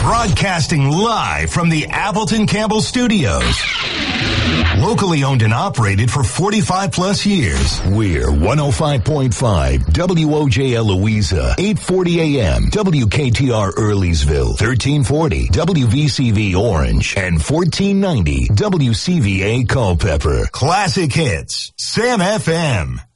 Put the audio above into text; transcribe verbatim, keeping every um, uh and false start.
Broadcasting live from the Appleton Campbell Studios. Locally owned and operated for forty-five plus years. We're one oh five point five W O J L Louisa, eight forty A M, W K T R Earlysville, thirteen forty W V C V Orange, and fourteen ninety W C V A Culpeper. Classic hits, Sam F M.